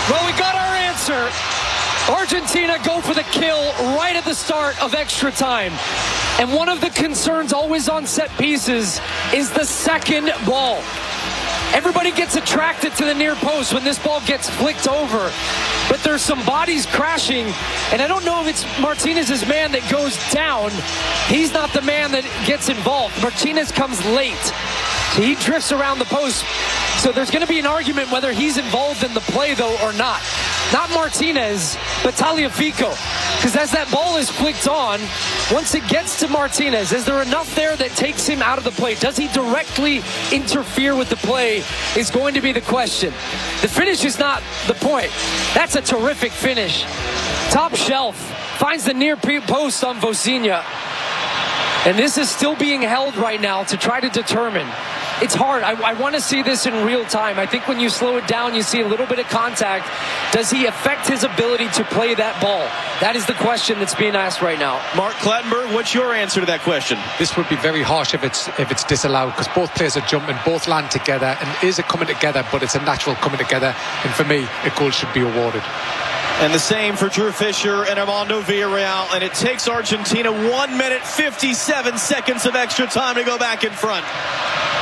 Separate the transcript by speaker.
Speaker 1: Well, we got our answer. Argentina go for the kill right at the start of extra time. And one of the concerns always on set pieces is the second ball. Everybody gets attracted to the near post when this ball gets flicked over. But there's some bodies crashing, and I don't know if it's Martinez's man that goes down. He's not the man that gets involved. Martinez comes late. So he drifts around the post. So there's going to be an argument whether he's involved in the play, though, or not. Not Martinez, but Tagliafico. Because as that ball is flicked on, once it gets to Martinez, is there enough there that takes him out of the play? Does he directly interfere with the play is going to be the question. The finish is not the point. That's a terrific finish. Top shelf. Finds the near post on Vozinha. And this is still being held right now to try to determine. It's hard. I want to see this in real time. I think when you slow it down, you see a little bit of contact. Does he affect his ability to play that ball? That is the question that's being asked right now.
Speaker 2: Mark Clattenburg, what's your answer to that question?
Speaker 3: This would be very harsh if it's disallowed, because both players are jumping, both land together, and is it coming together? But it's a natural coming together, and for me, a goal should be awarded.
Speaker 2: And the same for Drew Fisher and Armando Villarreal. And it takes Argentina 1 minute 57 seconds of extra time to go back in front.